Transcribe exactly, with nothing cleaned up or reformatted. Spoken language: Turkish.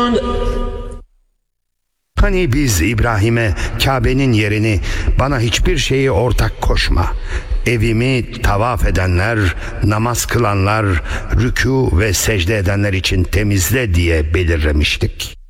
Hani biz İbrahim'e Kabe'nin yerini, bana hiçbir şeyi ortak koşma, evimi tavaf edenler, namaz kılanlar, rükû ve secde edenler için temizle diye belirlemiştik.